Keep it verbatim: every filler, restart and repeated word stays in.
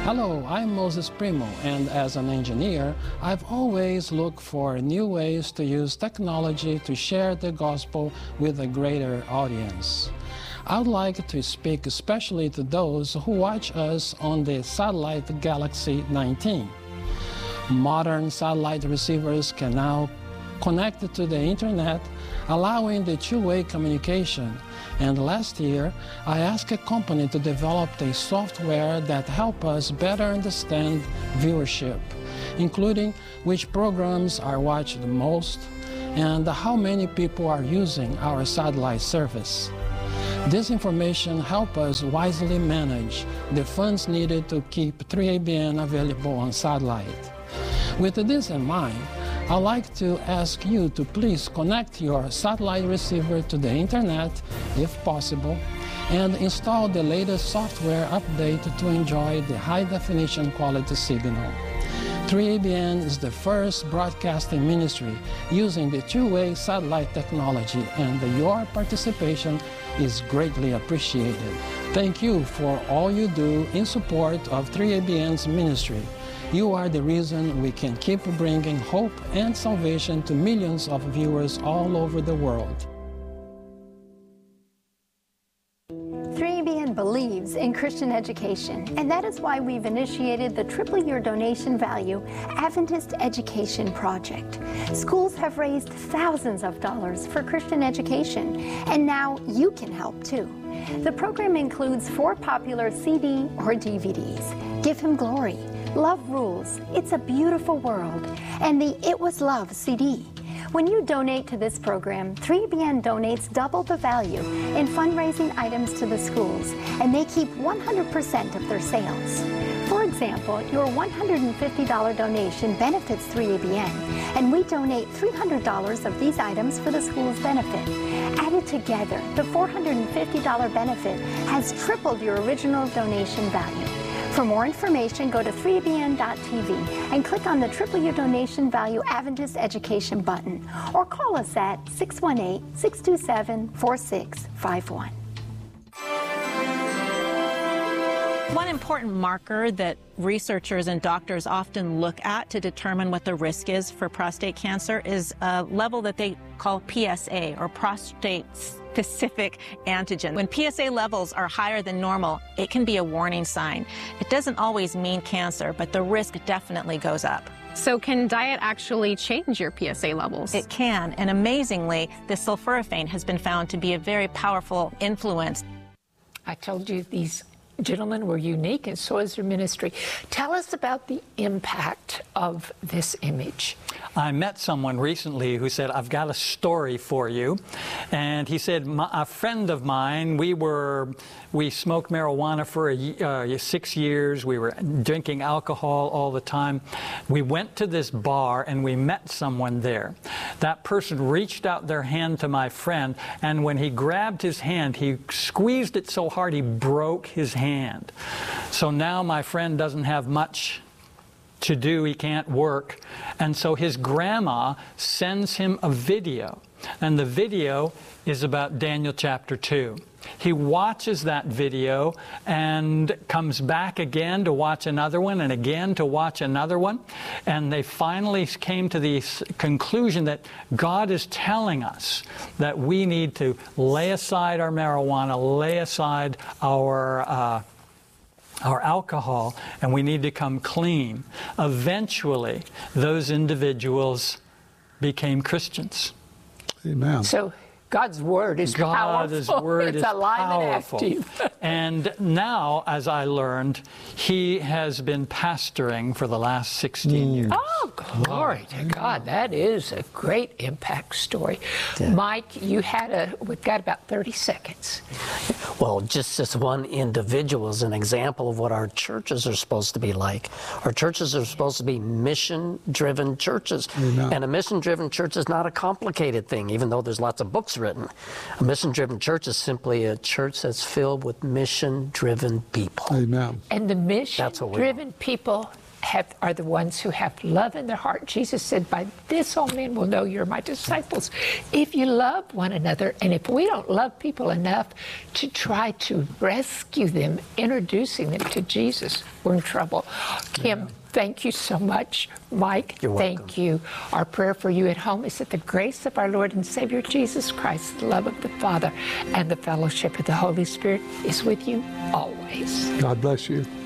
Hello, I'm Moses Primo, and as an engineer, I've always looked for new ways to use technology to share the gospel with a greater audience. I'd like to speak especially to those who watch us on the satellite Galaxy nineteen. Modern satellite receivers can now connect to the internet, allowing the two-way communication. And last year, I asked a company to develop a software that helps us better understand viewership, including which programs are watched the most and how many people are using our satellite service. This information helps us wisely manage the funds needed to keep three A B N available on satellite. With this in mind, I'd like to ask you to please connect your satellite receiver to the internet, if possible, and install the latest software update to enjoy the high-definition quality signal. three A B N is the first broadcasting ministry using the two-way satellite technology, and your participation is greatly appreciated. Thank you for all you do in support of three A B N's ministry. You are the reason we can keep bringing hope and salvation to millions of viewers all over the world. three A B N believes in Christian education, and that is why we've initiated the Triple Your Donation Value Adventist Education Project. Schools have raised thousands of dollars for Christian education, and now you can help too. The program includes four popular C D or D V Ds: Give Him Glory, Love Rules, It's a Beautiful World, and the It Was Love C D. When you donate to this program, three A B N donates double the value in fundraising items to the schools, and they keep one hundred percent of their sales. For example, your one hundred fifty dollar donation benefits three A B N, and we donate three hundred dollars of these items for the school's benefit. Added together, the four hundred fifty dollar benefit has tripled your original donation value. For more information, go to three A B N dot T V and click on the Triple Your Donation Value Adventist Education button, or call us at six one eight, six two seven, four six five one. One important marker that researchers and doctors often look at to determine what the risk is for prostate cancer is a level that they call P S A, or prostate specific antigen. When P S A levels are higher than normal, it can be a warning sign. It doesn't always mean cancer, but the risk definitely goes up. So can diet actually change your P S A levels? It can, and amazingly, the sulforaphane has been found to be a very powerful influence. I told you these gentlemen were unique, and so is their ministry. Tell us about the impact of this image. I met someone recently who said, I've got a story for you. And he said, My, a friend of mine, we were, we smoked marijuana for a, uh, six years. We were drinking alcohol all the time. We went to this bar and we met someone there. That person reached out their hand to my friend, and when he grabbed his hand, he squeezed it so hard he broke his hand. So now my friend doesn't have much to do, he can't work, and so his grandma sends him a video, and the video is about Daniel chapter two. He watches that video and comes back again to watch another one, and again to watch another one, and they finally came to the conclusion that God is telling us that we need to lay aside our marijuana, lay aside our uh, our alcohol, and we need to come clean. Eventually, those individuals became Christians. Amen. So God's word is God's powerful. word it's is alive powerful. And active. And now, as I learned, he has been pastoring for the last sixteen years. Oh, glory to God. That is a great impact story. Yeah. Mike, you had a, we've got about thirty seconds. Well, just as one individual is an example of what our churches are supposed to be like. Our churches are supposed to be mission-driven churches. Amen. And a mission-driven church is not a complicated thing, even though there's lots of books written. A mission-driven church is simply a church that's filled with mission-driven people. Amen. And the mission-driven people have, are the ones who have love in their heart. Jesus said, by this all men will know you're my disciples, if you love one another. And if we don't love people enough to try to rescue them, introducing them to Jesus, we're in trouble. Kim, yeah. Thank you so much. Mike, You're thank welcome. you. Our prayer for you at home is that the grace of our Lord and Savior Jesus Christ, the love of the Father, and the fellowship of the Holy Spirit is with you always. God bless you.